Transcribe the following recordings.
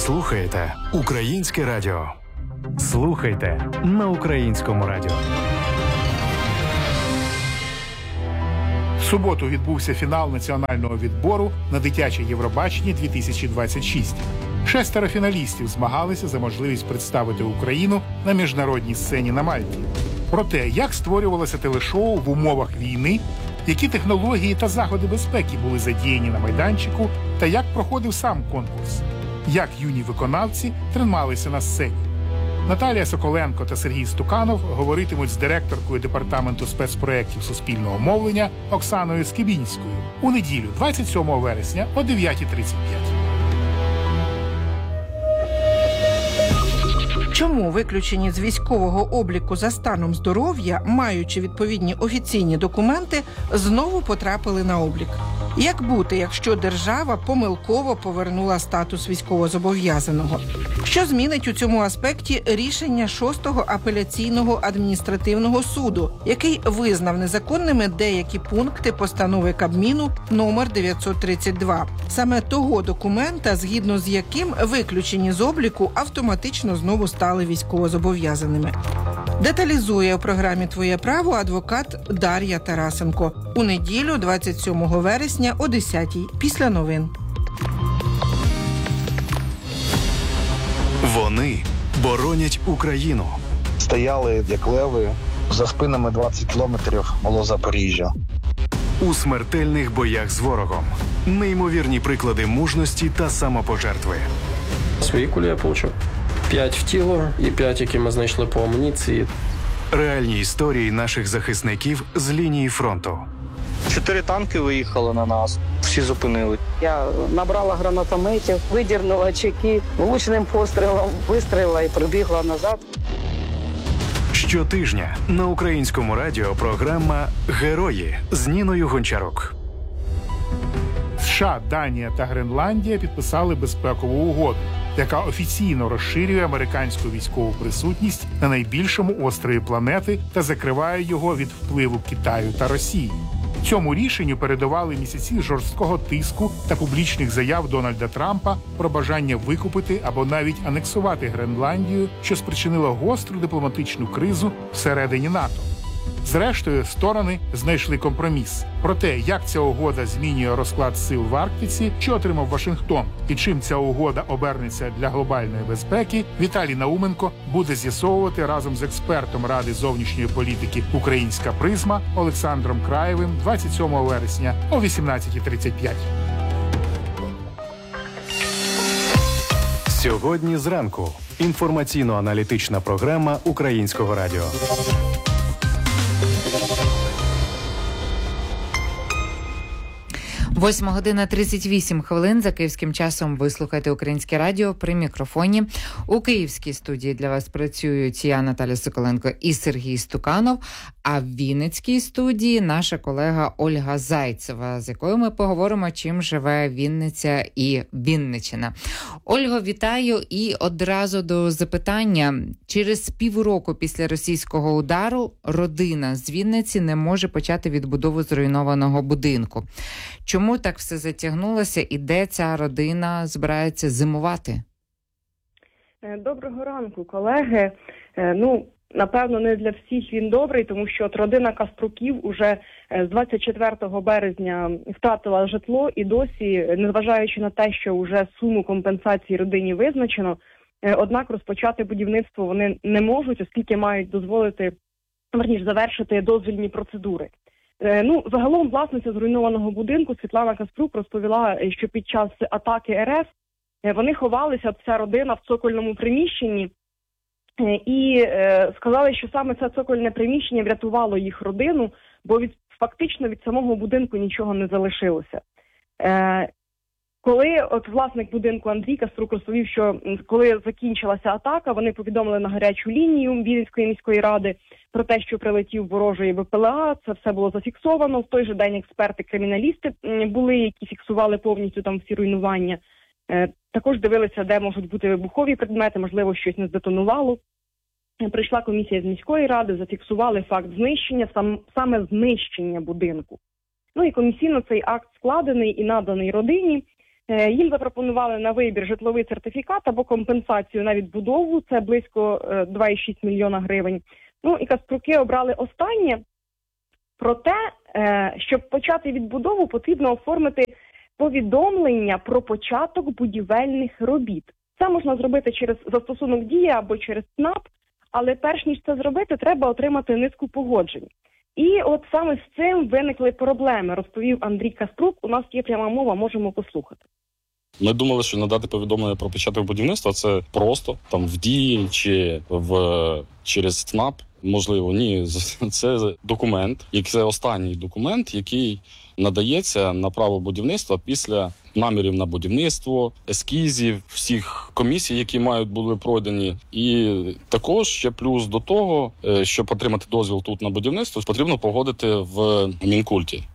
слухаєте Українське радіо. Слухайте на Українському радіо. В суботу відбувся фінал національного відбору на дитяче Євробачення 2026. 6 фіналістів змагалися за можливість представити Україну на міжнародній сцені на Мальті. Про те, як створювалося телешоу в умовах війни, які технології та заходи безпеки були задіяні на майданчику та як проходив сам конкурс, як юні виконавці трималися на сцені. Наталія Соколенко та Сергій Стуканов говоритимуть з директоркою Департаменту спецпроєктів суспільного мовлення Оксаною Скибінською у неділю 27 вересня о 9:35. Чому виключені з військового обліку за станом здоров'я, маючи відповідні офіційні документи, знову потрапили на облік? Як бути, якщо держава помилково повернула статус військовозобов'язаного? Що змінить у цьому аспекті рішення 6-го апеляційного адміністративного суду, який визнав незаконними деякі пункти постанови Кабміну номер 932, саме того документа, згідно з яким виключені з обліку автоматично знову стали військовозобов'язаними? Деталізує у програмі «Твоє право» адвокат Дар'я Тарасенко. У неділю 27 вересня о 10:00 після новин. Вони боронять Україну. Стояли, як леви, за спинами 20 кілометрів було Запоріжжя. У смертельних боях з ворогом. Неймовірні приклади мужності та самопожертви. Свої кулі я получив. 5 в тіло і 5, які ми знайшли по амуніції. Реальні історії наших захисників з лінії фронту. 4 танки виїхали на нас, всі зупинили. Я набрала гранатометів, видірнула чеки, влучним пострілом вистрілила і прибігла назад. Щотижня на Українському радіо програма «Герої» з Ніною Гончарук. США, Данія та Гренландія підписали безпекову угоду, яка офіційно розширює американську військову присутність на найбільшому острові планети та закриває його від впливу Китаю та Росії. Цьому рішенню передували місяці жорсткого тиску та публічних заяв Дональда Трампа про бажання викупити або навіть анексувати Гренландію, що спричинило гостру дипломатичну кризу всередині НАТО. Зрештою, сторони знайшли компроміс. Про те, як ця угода змінює розклад сил в Арктиці, що отримав Вашингтон, і чим ця угода обернеться для глобальної безпеки, Віталій Науменко буде з'ясовувати разом з експертом Ради зовнішньої політики «Українська призма» Олександром Краєвим 27 вересня о 18:35. Сьогодні зранку. Інформаційно-аналітична програма Українського радіо. 8:38 за київським часом. Ви слухаєте Українське радіо при мікрофоні. У київській студії для вас працюють я, Наталя Соколенко, і Сергій Стуканов. А в Вінницькій студії наша колега Ольга Зайцева, з якою ми поговоримо, чим живе Вінниця і Вінниччина. Ольго, вітаю і одразу до запитання. Через півроку після російського удару родина з Вінниці не може почати відбудову зруйнованого будинку. Чому так все затягнулося і де ця родина збирається зимувати? Доброго ранку, колеги. Напевно, не для всіх він добрий, тому що родина Каструків уже з 24 березня втратила житло і досі, незважаючи на те, що вже суму компенсації родині визначено, однак розпочати будівництво вони не можуть, оскільки мають завершити дозвільні процедури. Загалом власниця зруйнованого будинку Світлана Каструк розповіла, що під час атаки РФ вони ховалися, вся родина, в цокольному приміщенні, і сказали, що саме це цокольне приміщення врятувало їх родину, бо фактично від самого будинку нічого не залишилося. Коли власник будинку Андрій Каструк розповів, що коли закінчилася атака, вони повідомили на гарячу лінію Вінницької міської ради про те, що прилетів ворожий БПЛА, це все було зафіксовано. В той же день експерти-криміналісти були, які фіксували повністю там всі руйнування. Також дивилися, де можуть бути вибухові предмети, можливо, щось не здетонувало. Прийшла комісія з міської ради, зафіксували факт знищення, саме знищення будинку. І комісійно цей акт складений і наданий родині. Їм запропонували на вибір житловий сертифікат або компенсацію на відбудову, це близько 2,6 мільйона гривень. Ну і Каспруки обрали останнє. Проте, щоб почати відбудову, потрібно оформити повідомлення про початок будівельних робіт. Це можна зробити через застосунок «Дія» або через ЦНАП, але перш ніж це зробити, треба отримати низку погоджень. І от саме з цим виникли проблеми, розповів Андрій Каспрук. У нас є пряма мова, можемо послухати. Ми думали, що надати повідомлення про початок будівництва – це просто там в Дії чи через ЦНАП. Можливо, ні. Це документ, це останній документ, який надається на право будівництва після намірів на будівництво, ескізів, всіх комісій, які були пройдені. І також ще плюс до того, щоб отримати дозвіл тут на будівництво, потрібно погодити в Мінкульті.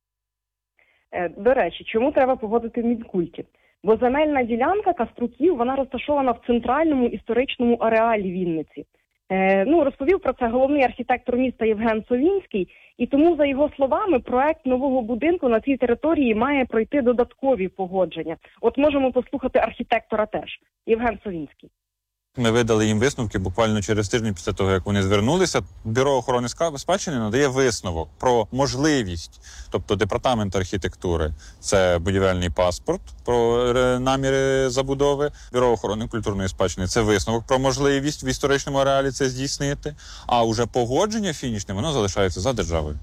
До речі, чому треба погодити в Мінкульті? Бо земельна ділянка Каспруків, вона розташована в центральному історичному ареалі Вінниці. Розповів про це головний архітектор міста Євген Совінський, і тому, за його словами, проект нового будинку на цій території має пройти додаткові погодження. От можемо послухати архітектора теж, Євген Совінський. Ми видали їм висновки буквально через тиждень після того, як вони звернулися. Бюро охорони спадщини надає висновок про можливість, тобто департамент архітектури, це будівельний паспорт про наміри забудови, Бюро охорони культурної спадщини, це висновок про можливість в історичному ареалі це здійснити, а уже погодження фінішне, воно залишається за державою.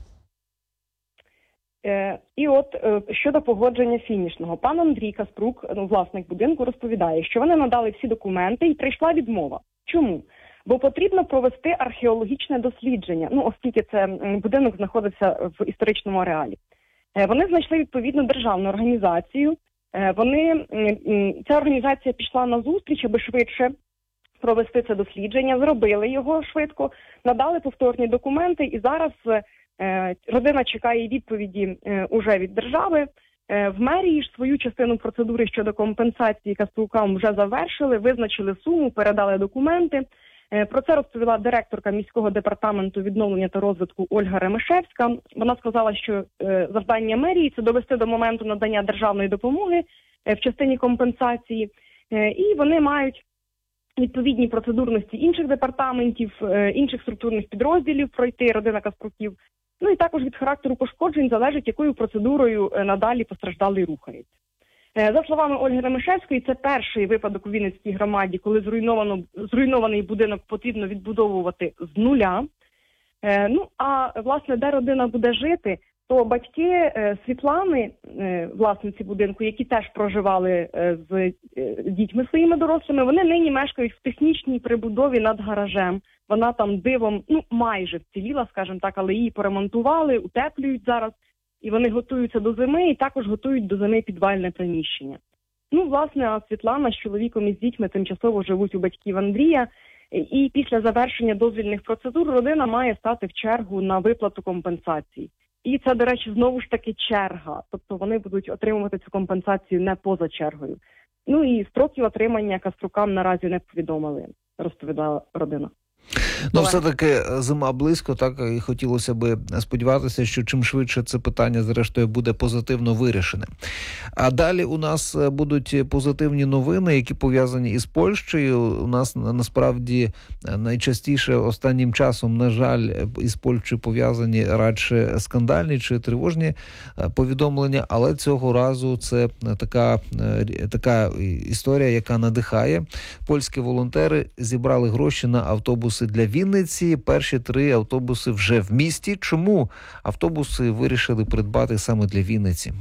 І от щодо погодження фінішного, пан Андрій Каспрук, власник будинку, розповідає, що вони надали всі документи і прийшла відмова. Чому? Бо потрібно провести археологічне дослідження, оскільки це будинок знаходиться в історичному ареалі. Вони знайшли відповідну державну організацію, ця організація пішла на зустріч, аби швидше провести це дослідження, зробили його швидко, надали повторні документи і зараз родина чекає відповіді уже від держави. В мерії ж свою частину процедури щодо компенсації Каспрукам вже завершили, визначили суму, передали документи. Про це розповіла директорка міського департаменту відновлення та розвитку Ольга Ремешевська. Вона сказала, що завдання мерії – це довести до моменту надання державної допомоги в частині компенсації. І вони мають відповідні процедурності інших департаментів, інших структурних підрозділів пройти, родина Каспруків. І також від характеру пошкоджень залежить, якою процедурою надалі постраждалий рухається. За словами Ольги Ремешевської, це перший випадок у Вінницькій громаді, коли зруйнований будинок потрібно відбудовувати з нуля. А, власне, де родина буде жити, то батьки Світлани, власниці будинку, які теж проживали з дітьми своїми дорослими, вони нині мешкають в технічній прибудові над гаражем. Вона там дивом, майже вціліла, скажімо так, але її поремонтували, утеплюють зараз. І вони готуються до зими, і також готують до зими підвальне приміщення. Власне, а Світлана з чоловіком і з дітьми тимчасово живуть у батьків Андрія. І після завершення дозвільних процедур родина має стати в чергу на виплату компенсації. І це, до речі, знову ж таки черга. Тобто вони будуть отримувати цю компенсацію не поза чергою. І строків отримання Каспрукам наразі не повідомили, розповідала родина. Все-таки зима близько, так, і хотілося би сподіватися, що чим швидше це питання, зрештою, буде позитивно вирішене. А далі у нас будуть позитивні новини, які пов'язані із Польщею. У нас, насправді, найчастіше останнім часом, на жаль, із Польщею пов'язані радше скандальні чи тривожні повідомлення, але цього разу це така історія, яка надихає. Польські волонтери зібрали гроші на автобуси для Вінниці. Перші 3 автобуси вже в місті. Чому автобуси вирішили придбати саме для Вінниці?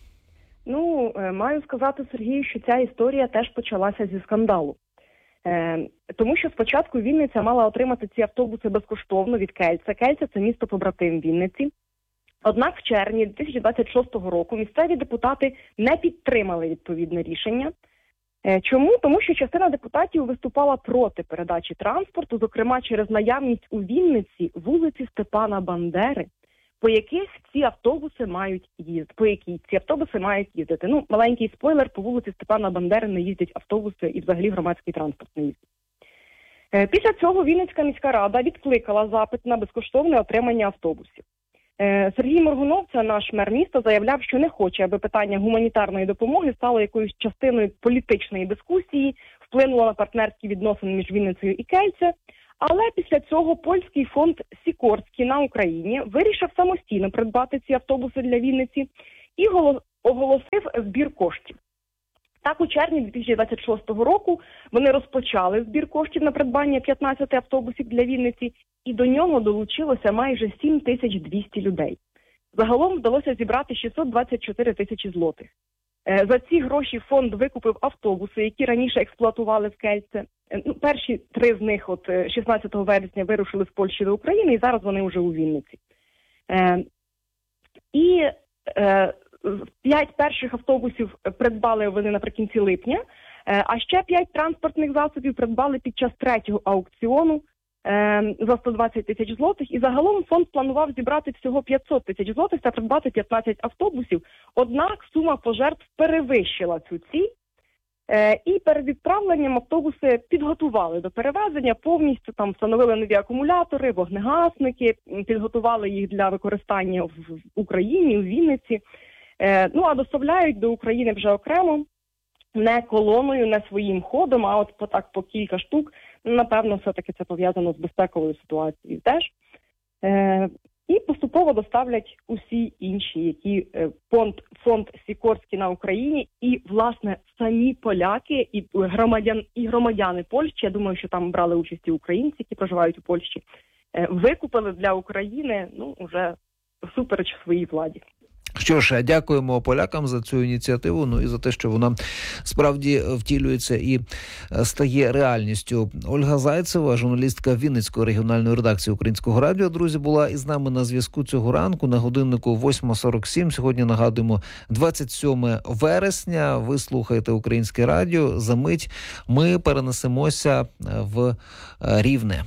Маю сказати, Сергію, що ця історія теж почалася зі скандалу. Тому що спочатку Вінниця мала отримати ці автобуси безкоштовно від Кельця. Кельця – це місто-побратим Вінниці. Однак в червні 2026 року місцеві депутати не підтримали відповідне рішення. Чому? Тому що частина депутатів виступала проти передачі транспорту, зокрема через наявність у Вінниці вулиці Степана Бандери, по якій ці автобуси мають їздити. Маленький спойлер, по вулиці Степана Бандери не їздять автобуси і взагалі громадський транспорт не їздить. Після цього Вінницька міська рада відкликала запит на безкоштовне отримання автобусів. Сергій Моргунов, це наш мер міста, заявляв, що не хоче, аби питання гуманітарної допомоги стало якоюсь частиною політичної дискусії, вплинуло на партнерські відносини між Вінницею і Кельце. Але після цього польський фонд Сікорський на Україні вирішив самостійно придбати ці автобуси для Вінниці і оголосив збір коштів. Так, у червні 2026 року вони розпочали збір коштів на придбання 15 автобусів для Вінниці, і до нього долучилося майже 7200 людей. Загалом вдалося зібрати 624 тисячі злотих. За ці гроші фонд викупив автобуси, які раніше експлуатували в Кельце. Перші 3 з них 16 вересня вирушили з Польщі до України, і зараз вони вже у Вінниці. І 5 перших автобусів придбали вони наприкінці липня, а ще 5 транспортних засобів придбали під час 3-го аукціону за 120 тисяч злотих. І загалом фонд планував зібрати всього 500 тисяч злотих та придбати 15 автобусів. Однак сума пожертв перевищила цю ціль. І перед відправленням автобуси підготували до перевезення, повністю там встановили нові акумулятори, вогнегасники, підготували їх для використання в Україні, у Вінниці. А доставляють до України вже окремо, не колоною, не своїм ходом, а по кілька штук. Напевно, все-таки це пов'язано з безпековою ситуацією теж. І поступово доставлять усі інші, які фонд Сікорський на Україні, і, власне, самі поляки і громадяни Польщі, я думаю, що там брали участь і українці, які проживають у Польщі, викупили для України, вже всупереч своїй владі. Що ж, дякуємо полякам за цю ініціативу, і за те, що вона справді втілюється і стає реальністю. Ольга Зайцева, журналістка Вінницької регіональної редакції Українського радіо, друзі, була із нами на зв'язку цього ранку на годиннику 8:47. Сьогодні, нагадуємо, 27 вересня. Ви слухаєте Українське радіо. За мить ми перенесемося в Рівне.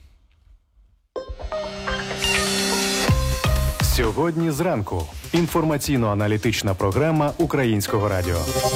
Сьогодні зранку. Інформаційно-аналітична програма Українського радіо.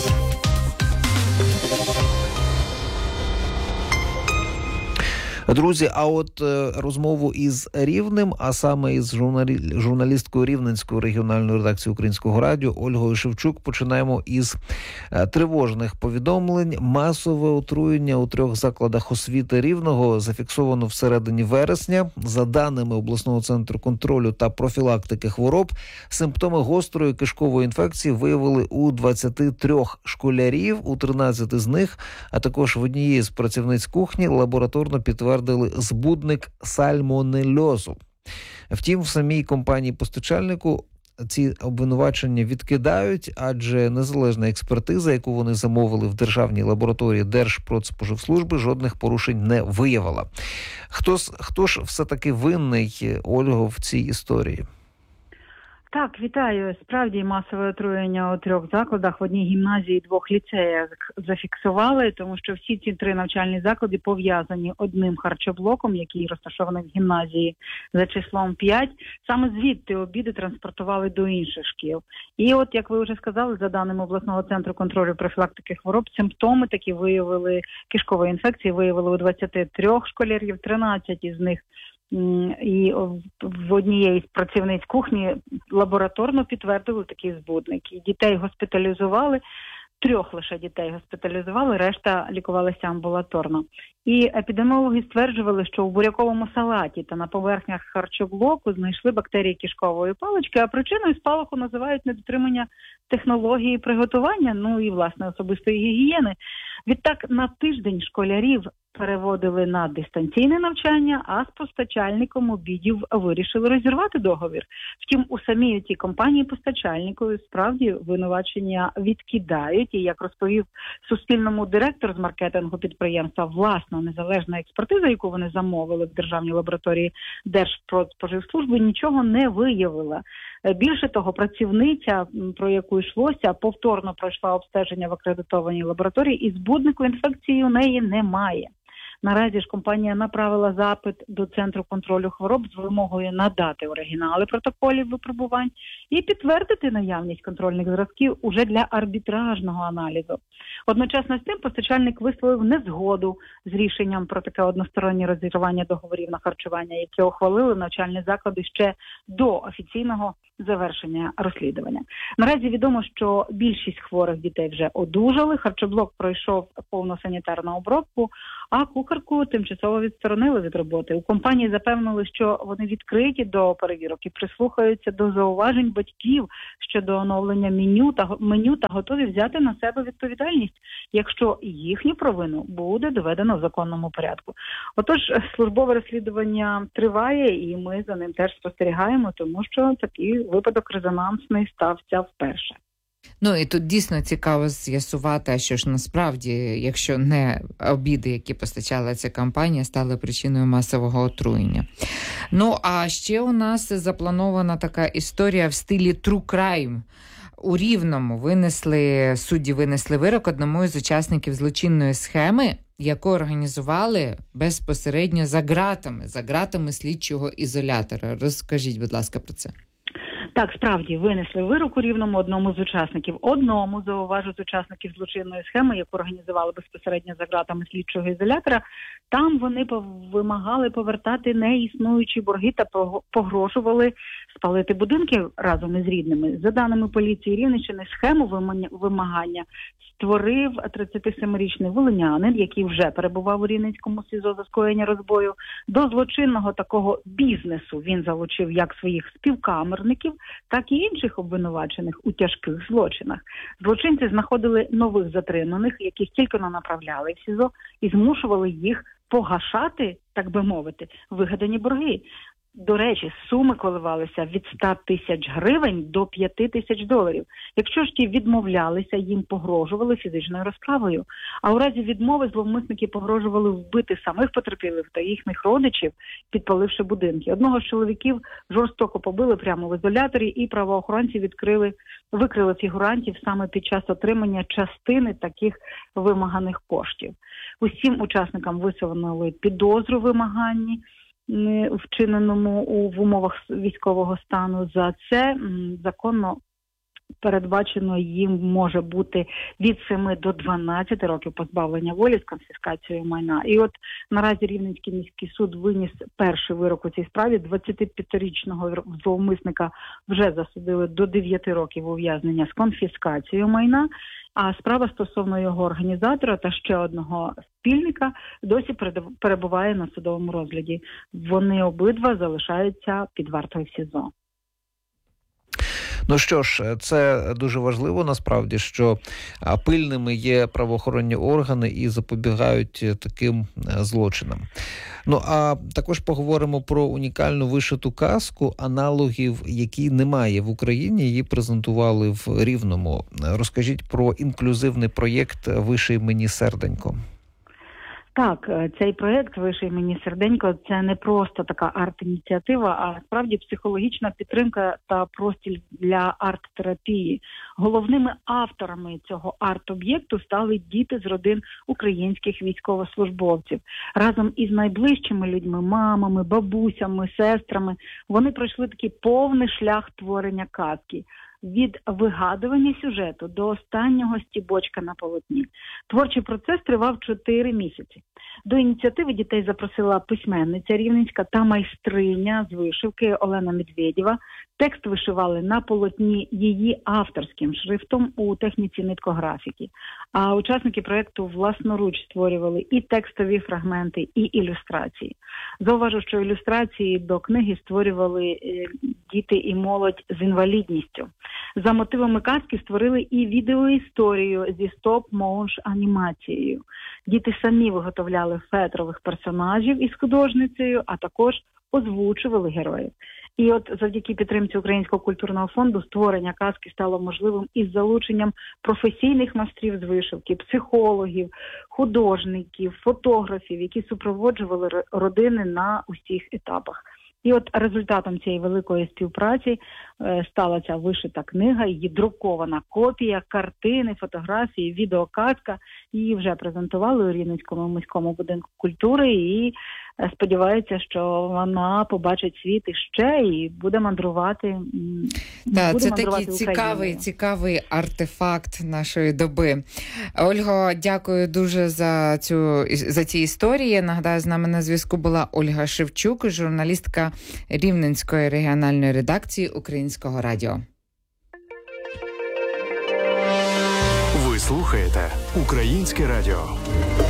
Друзі, а от розмову із Рівнем, а саме із журналісткою Рівненської регіональної редакції Українського радіо Ольгою Шевчук, починаємо із тривожних повідомлень. Масове отруєння у 3 закладах освіти Рівного зафіксовано всередині вересня. За даними обласного центру контролю та профілактики хвороб, симптоми гострої кишкової інфекції виявили у 23 школярів, у 13 з них, а також в однієї з працівниць кухні лабораторно підтвердили збудник сальмонельозу. Втім, в самій компанії-постачальнику ці обвинувачення відкидають, адже незалежна експертиза, яку вони замовили в державній лабораторії Держпродспоживслужби, жодних порушень не виявила. Хто ж все-таки винний, Ольго, в цій історії? Так, вітаю. Справді масове отруєння у 3 закладах, в одній гімназії, 2 ліцеях зафіксували, тому що всі ці 3 навчальні заклади пов'язані одним харчоблоком, який розташований в гімназії за числом 5. Саме звідти обіди транспортували до інших шкіл. І от, як ви вже сказали, за даними обласного центру контролю і профілактики хвороб, симптоми такі виявили, кишкової інфекції виявили у 23 школярів, 13 із них і в однієї з працівниць кухні лабораторно підтвердили такі збудники. Дітей госпіталізували, 3 лише дітей госпіталізували, решта лікувалися амбулаторно. І епідеміологи стверджували, що у буряковому салаті та на поверхнях харчоблоку знайшли бактерії кишкової палички, а причиною спалаху називають недотримання технології приготування, і, власне, особистої гігієни. Відтак, на тиждень школярів переводили на дистанційне навчання, а з постачальником обідів вирішили розірвати договір. Втім, у самій цій компанії-постачальникові справді винувачення відкидають. І, як розповів Суспільному директор з маркетингу підприємства, власна незалежна експертиза, яку вони замовили в державній лабораторії Держпродспоживслужби, нічого не виявила. Більше того, працівниця, про яку йшлося, повторно пройшла обстеження в акредитованій лабораторії, і збуднику інфекції у неї немає. Наразі ж компанія направила запит до Центру контролю хвороб з вимогою надати оригінали протоколів випробувань і підтвердити наявність контрольних зразків уже для арбітражного аналізу. Одночасно з тим постачальник висловив незгоду з рішенням про таке одностороннє розірвання договорів на харчування, яке ухвалили навчальні заклади ще до офіційного завершення розслідування. Наразі відомо, що більшість хворих дітей вже одужали, харчоблок пройшов повну санітарну обробку, а кухарку тимчасово відсторонили від роботи. У компанії запевнили, що вони відкриті до перевірок і прислухаються до зауважень батьків щодо оновлення меню та готові взяти на себе відповідальність, якщо їхню провину буде доведено в законному порядку. Отож, службове розслідування триває, і ми за ним теж спостерігаємо, тому що такий випадок резонансний стався вперше. Ну і тут дійсно цікаво з'ясувати, а що ж насправді, якщо не обіди, які постачала ця компанія, стали причиною масового отруєння. Ну, а ще у нас запланована така історія в стилі True Crime. У Рівному судді винесли вирок одному із учасників злочинної схеми, яку організували безпосередньо за ґратами слідчого ізолятора. Розкажіть, будь ласка, про це. Так, справді, винесли вирок у Рівному одному з учасників. Зауважу, з учасників злочинної схеми, яку організували безпосередньо за ґратами слідчого ізолятора. Там вони вимагали повертати неіснуючі борги та погрожували спалити будинки разом із рідними. За даними поліції Рівненщини, схему вимагання створив 37-річний волинянин, який вже перебував у Рівненському СІЗО за скоєння розбою. До злочинного такого бізнесу він залучив як своїх співкамерників, так і інших обвинувачених у тяжких злочинах. Злочинці знаходили нових затриманих, яких тільки направляли в СІЗО, і змушували їх погашати, так би мовити, вигадані борги. До речі, суми коливалися від 100 тисяч гривень до 5 тисяч доларів. Якщо ж ті відмовлялися, їм погрожували фізичною розправою. А у разі відмови зловмисники погрожували вбити самих потерпілих та їхніх родичів, підпаливши будинки. Одного з чоловіків жорстоко побили прямо в ізоляторі, і правоохоронці викрили фігурантів саме під час отримання частини таких вимаганих коштів. Усім учасникам висунули підозру вимаганні, вчиненому в умовах військового стану. За це законно передбачено їм може бути від 7 до 12 років позбавлення волі з конфіскацією майна. І от наразі Рівненський міський суд виніс перший вирок у цій справі. 25-річного зловмисника вже засудили до 9 років ув'язнення з конфіскацією майна, а справа стосовно його організатора та ще одного спільника досі перебуває на судовому розгляді. Вони обидва залишаються під вартою в СІЗО. Ну що ж, це дуже важливо насправді, що пильними є правоохоронні органи і запобігають таким злочинам. Ну, а також поговоримо про унікальну вишиту казку, аналогів, які немає в Україні, її презентували в Рівному. Розкажіть про інклюзивний проєкт «Виший мені серденько». Так, цей проєкт «Виший мені серденько» – це не просто така арт-ініціатива, а справді психологічна підтримка та простір для арт-терапії. Головними авторами цього арт-об'єкту стали діти з родин українських військовослужбовців. Разом із найближчими людьми, мамами, бабусями, сестрами, вони пройшли такий повний шлях творення казки. Від вигадування сюжету до останнього стібочка на полотні. Творчий процес тривав 4 місяці. До ініціативи дітей запросила письменниця рівненська та майстриня з вишивки Олена Медведєва. Текст вишивали на полотні її авторським шрифтом у техніці ниткографіки. А учасники проєкту власноруч створювали і текстові фрагменти, і ілюстрації. Зауважу, що ілюстрації до книги створювали діти і молодь з інвалідністю. За мотивами казки створили і відеоісторію зі стоп-моушн-анімацією. Діти самі виготовляли фетрових персонажів із художницею, а також озвучували героїв. І от завдяки підтримці Українського культурного фонду створення казки стало можливим із залученням професійних майстрів з вишивки, психологів, художників, фотографів, які супроводжували родини на усіх етапах. І от результатом цієї великої співпраці стала ця вишита книга, її друкована копія, картини, фотографії, відеоказка. Її вже презентували у Рівненському міському будинку культури і сподіваються, що вона побачить світ іще і буде мандрувати. Так, це такий цікавий артефакт нашої доби. Ольго, дякую дуже за ці історії. Нагадаю, з нами на зв'язку була Ольга Шевчук, журналістка Рівненської регіональної редакції Українського радіо. Ви слухаєте Українське радіо.